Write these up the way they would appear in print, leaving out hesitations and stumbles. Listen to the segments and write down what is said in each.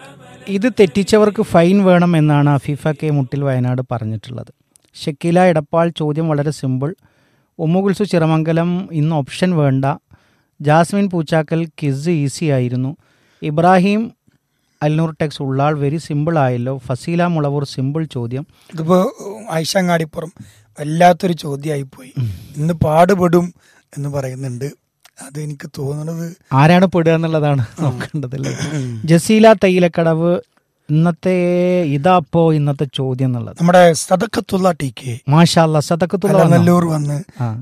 ഇത് തെറ്റിച്ചവർക്ക് ഫൈൻ വേണം എന്നാണ് അഫീഫ കെ മുട്ടിൽ വയനാട് പറഞ്ഞിട്ടുള്ളത്. ഷക്കീല എടപ്പാൾ ചോദ്യം വളരെ സിമ്പിൾ. ഉമ്മുകുൽസു ചിറമംഗലം ഇന്ന് ഓപ്ഷൻ വേണ്ട. ജാസ്മിൻ പൂച്ചാക്കൽ കിസ് ഈസി ആയിരുന്നു. Ibrahim Al Noor Tex Ullal very simple ആയല്ലോ. ഫസീല മുളവൂർ സിമ്പിൾ ചോദ്യം. ഇതിപ്പോൾ ആയിഷങ്ങാടിപ്പുറം വല്ലാത്തൊരു ചോദ്യമായിപ്പോയി. ഇന്ന് പാടുപെടും എന്ന് പറയുന്നുണ്ട്. അത് എനിക്ക് തോന്നുന്നത് ആരാണ് പെടുക എന്നുള്ളതാണ് നോക്കേണ്ടതല്ലേ. ജസീല തയ്യിലക്കടവ് ഇന്നത്തെ ഇന്നത്തെ ചോദ്യം എന്നുള്ളത് നമ്മുടെ സദക്കത്തുള്ള ടി കെ മാഷാ അല്ലാ സദക്കത്തുള്ള നല്ലൂർ വന്ന്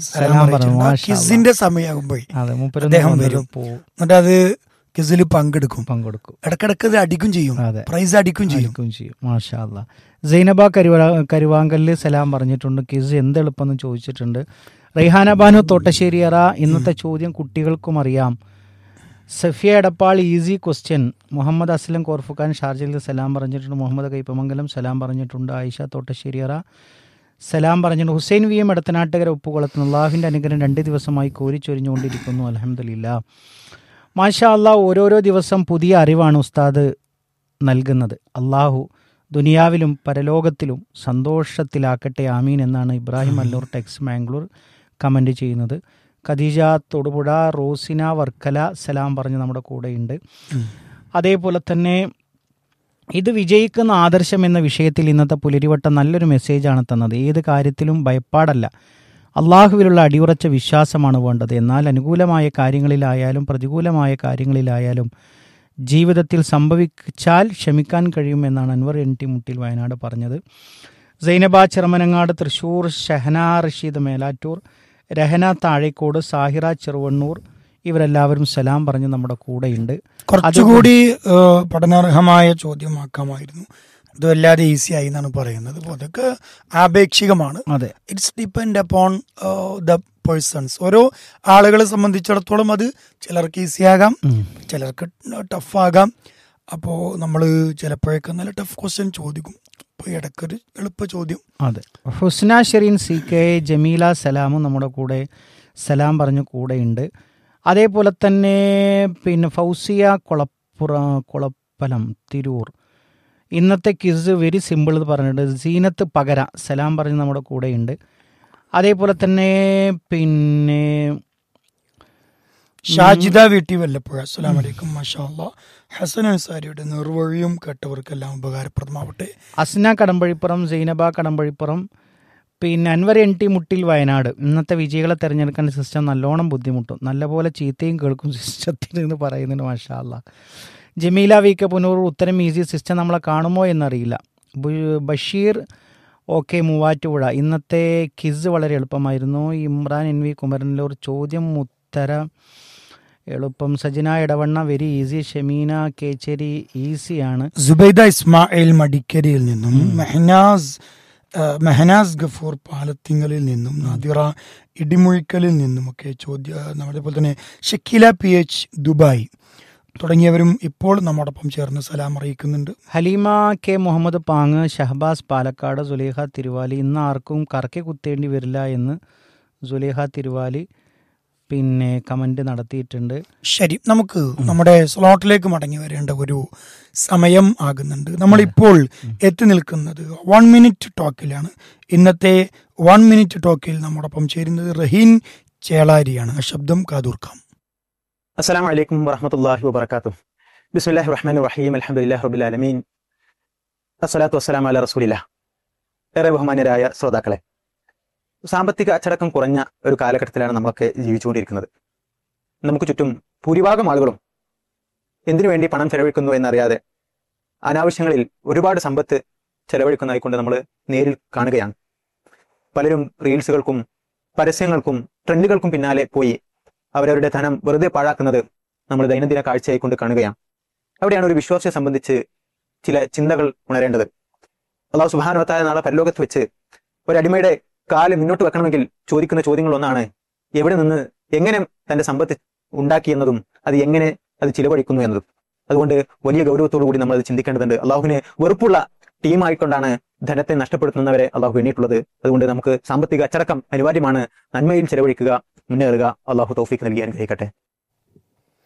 കിസിന്റെ സമയമാകുമ്പോഴേ അദ്ദേഹം വരും. എന്നിട്ട് അത് കിസിൽ പങ്കെടുക്കും. ഇടക്കിടക്ക് അടിക്കും ചെയ്യും, പ്രൈസ് അടിക്കും ചെയ്യും. മാഷാ അല്ലാ. സൈനബ കരുവാങ്കല്ല് സലാം പറഞ്ഞിട്ടുണ്ട്. കിസ് എന്ത് എളുപ്പമെന്ന് ചോദിച്ചിട്ടുണ്ട്. റെയ്ഹാന ബാനു തോട്ടശ്ശേരിയറ ഇന്നത്തെ ചോദ്യം കുട്ടികൾക്കും അറിയാം. Safiya Edappal easy question. Muhammad Aslam Khorfakkan ഷാർജയിൽ സലാം പറഞ്ഞിട്ടുണ്ട്. മുഹമ്മദ് കൈപ്പമംഗലം സലാം പറഞ്ഞിട്ടുണ്ട്. ആയിഷ തോട്ടശ്ശേരിയറ സലാം പറഞ്ഞിട്ടുണ്ട്. ഹുസൈൻ വി എം എടത്തനാട്ടുകര ഉപ്പുകുളത്ത് അള്ളാഹുവിൻ്റെ അനുഗ്രഹം 2 ദിവസമായി കോരിച്ചൊരിഞ്ഞുകൊണ്ടിരിക്കുന്നു. അൽഹംദുലില്ലാ. മാഷാ അല്ലാ. ഓരോരോ ദിവസം പുതിയ അറിവാണ് ഉസ്താദ് നൽകുന്നത്. അള്ളാഹു ദുനിയാവിലും പരലോകത്തിലും സന്തോഷത്തിലാക്കട്ടെ ആമീൻ എന്നാണ് ഇബ്രാഹിം അല്ലൂർ ടെക്സ് മാംഗ്ലൂർ കമൻറ്റ് ചെയ്യുന്നത്. ഖദീജ തൊടുപുഴ റോസിന വർക്കല സലാം പറഞ്ഞ് നമ്മുടെ കൂടെയുണ്ട്. അതേപോലെ തന്നെ ഇത് വിജയിക്കുന്ന ആദർശം എന്ന വിഷയത്തിൽ ഇന്നത്തെ പുലരിവട്ടം നല്ലൊരു മെസ്സേജാണ് തന്നത്. ഏത് കാര്യത്തിലും ഭയപ്പാടല്ല, അള്ളാഹുവിലുള്ള അടിയുറച്ച വിശ്വാസമാണ് വേണ്ടത്. എന്നാൽ അനുകൂലമായ കാര്യങ്ങളിലായാലും പ്രതികൂലമായ കാര്യങ്ങളിലായാലും ജീവിതത്തിൽ സംഭവിച്ചാൽ ക്ഷമിക്കാൻ കഴിയുമെന്നാണ് അൻവർ NT മുട്ടിൽ വയനാട് പറഞ്ഞത്. സൈനബ ചെറുമനങ്ങാട് തൃശ്ശൂർ, ഷഹന റഷീദ് മേലാറ്റൂർ, രഹന താഴേക്കോട്, സാഹിറ ചെറുവണ്ണൂർ ഇവരെല്ലാവരും സലാം പറഞ്ഞ് നമ്മുടെ കൂടെയുണ്ട്. കുറച്ചുകൂടി പഠനാർഹമായ ചോദ്യമാക്കാമായിരുന്നു. ഇത് വല്ലാതെ ഈസി ആയി എന്നാണ് പറയുന്നത്. അതൊക്കെ ആപേക്ഷികമാണ്. അതെ, it's depend upon the persons. ഓരോ ആളുകളെ സംബന്ധിച്ചിടത്തോളം അത് ചിലർക്ക് ഈസി ആകാം, ചിലർക്ക് ടഫ് ആകാം. അപ്പോൾ നമ്മൾ ചിലപ്പോഴൊക്കെ നല്ല ടഫ് ക്വസ്റ്റ്യൻ ചോദിക്കും, അപ്പോൾ ഇടയ്ക്കൊരു എളുപ്പ ചോദ്യം. അതെ. ഹുസ്ന ഷെറീൻ CK ജമീല സലാമും നമ്മുടെ കൂടെ സലാം പറഞ്ഞ് കൂടെയുണ്ട്. അതേപോലെ തന്നെ പിന്നെ ഫൗസിയ കുളപ്പലം തിരൂർ ഇന്നത്തെ കിസ് വെരി സിമ്പിൾ എന്ന് പറഞ്ഞിട്ട് സീനത്ത് പകര സലാം പറഞ്ഞ് നമ്മുടെ കൂടെയുണ്ട്. അതേപോലെ തന്നെ പിന്നെ ഷാജിദ വീട്ടി വല്ലപ്പുഴ അസ്സലാമു അലൈക്കും മാഷാ അല്ലാ. ഹസൻ അൻസാരിയുടെ നിർവഴിയും കേട്ടവർക്കെല്ലാം ഉപകാരപ്രദമാവട്ടെ. അസ്ന കടമ്പഴിപ്പുറം, സൈനബ കടമ്പഴിപ്പുറം, പിന്നെ അൻവർ NT മുട്ടിൽ വയനാട് ഇന്നത്തെ വിജയികളെ തിരഞ്ഞെടുക്കാൻ സിസ്റ്റം നല്ലോണം ബുദ്ധിമുട്ടും, നല്ലപോലെ ചീത്തയും കേൾക്കും സിസ്റ്റത്തിൽ എന്ന് പറയുന്നുണ്ട്. മാഷാ അല്ലാ. ജമീല VK പുനൂർ ഉത്തരം ഈസി, സിസ്റ്റം നമ്മളെ കാണുമോ എന്നറിയില്ല. ബഷീർ OK മൂവാറ്റുപുഴ ഇന്നത്തെ കിസ് വളരെ എളുപ്പമായിരുന്നു. ഇമ്രാൻ NV കുമരനല്ലൂർ ചോദ്യം ഉത്തരം എളുപ്പം. Sajana Edavanna very easy. ഷമീന കേച്ചേരി ഈസിയാണ്. സുബൈദ ഇസ്മായിൽ മടിക്കരിയിൽ നിന്നും, മെഹനാസ് ഗഫൂർ പാലത്തിങ്കലിൽ നിന്നും, നാദിറ ഇടിമുഴിക്കലിൽ നിന്നുമൊക്കെ ചോദ്യം. അതേപോലെ തന്നെ ഷക്കീല PH ദുബായ് തുടങ്ങിയവരും ഇപ്പോൾ നമ്മോടൊപ്പം ചേർന്ന് സലാം അറിയിക്കുന്നുണ്ട്. ഹലീമ K മുഹമ്മദ് പാങ്, ഷഹബാസ് പാലക്കാട്, സുലേഖ തിരുവാലി ഇന്ന് ആർക്കും കറക്കെ കുത്തേണ്ടി വരില്ല എന്ന് സുലേഖ തിരുവാലി പിന്നെ കമന്റ് നടത്തിയിട്ടുണ്ട്. ശരി, നമുക്ക് നമ്മുടെ സ്ലോട്ടിലേക്ക് മടങ്ങി വരേണ്ട ഒരു സമയം ആകുന്നുണ്ട്. നമ്മളിപ്പോൾ എത്തി നിൽക്കുന്നത് 1 മിനിറ്റ് ടോക്കിലാണ്. ഇന്നത്തെ 1 മിനിറ്റ് ടോക്കിൽ നമ്മോടൊപ്പം ചേരുന്നത് റഹീൻ ചേളാരിയാണ്. ആ ശബ്ദം കാതൂർക്കാം. അസ്സലാമു അലൈക്കും വറഹ്മത്തുള്ളാഹി വബറകാതുഹു. ബിസ്മില്ലാഹിർ റഹ്മാനിർ റഹീം. അൽഹംദുലില്ലാഹി റബ്ബിൽ ആലമീൻ. അസ്സലാത്തു വസ്സലാമു അലാ റസൂലില്ലാഹ്. ഏറെ ബഹുമാന്യരായ ശ്രോതാക്കളെ, സാമ്പത്തിക അച്ചടക്കം കുറഞ്ഞ ഒരു കാലഘട്ടത്തിലാണ് നമ്മളൊക്കെ ജീവിച്ചുകൊണ്ടിരിക്കുന്നത്. നമുക്ക് ചുറ്റും ഭൂരിഭാഗം ആളുകളും എന്തിനു വേണ്ടി പണം ചെലവഴിക്കുന്നു എന്നറിയാതെ അനാവശ്യങ്ങളിൽ ഒരുപാട് സമ്പത്ത് ചെലവഴിക്കുന്നതായിക്കൊണ്ട് നമ്മൾ നേരിൽ കാണുകയാണ്. പലരും റീൽസുകൾക്കും പരസ്യങ്ങൾക്കും ട്രെൻഡുകൾക്കും പിന്നാലെ പോയി അവരവരുടെ ധനം വെറുതെ പാഴാക്കുന്നത് നമ്മൾ ദൈനംദിന കാഴ്ചയായിക്കൊണ്ട് കാണുകയാണ്. അവിടെയാണ് ഒരു വിശ്വാസിയെ സംബന്ധിച്ച് ചില ചിന്തകൾ ഉണരേണ്ടത്. അല്ലാഹു സുബ്ഹാനഹു വ തആല നാളെ പരലോകത്ത് വെച്ച് ഒരടിമയുടെ കാല് മുന്നോട്ട് വെക്കണമെങ്കിൽ ചോദിക്കുന്ന ചോദ്യങ്ങളൊന്നാണ് എവിടെ നിന്ന് എങ്ങനെ തന്റെ സമ്പത്ത് ഉണ്ടാക്കിയെന്നതും അത് എങ്ങനെ അത് ചിലവഴിക്കുന്നു എന്നതും. അതുകൊണ്ട് വലിയ ഗൗരവത്തോടു കൂടി നമ്മൾ അത് ചിന്തിക്കേണ്ടതുണ്ട്. അള്ളാഹുവിന് വെറുപ്പുള്ള ടീമായിക്കൊണ്ടാണ് ധനത്തെ നഷ്ടപ്പെടുത്തുന്നവരെ അള്ളാഹു എണ്ണിയിട്ടുള്ളത്. അതുകൊണ്ട് നമുക്ക് സാമ്പത്തിക അച്ചടക്കം അനിവാര്യമാണ്. നന്മയിൽ ചെലവഴിക്കുക, മുന്നേറുക. അള്ളാഹു തൗഫീഖ് നൽകി അനുഗ്രഹിക്കട്ടെ.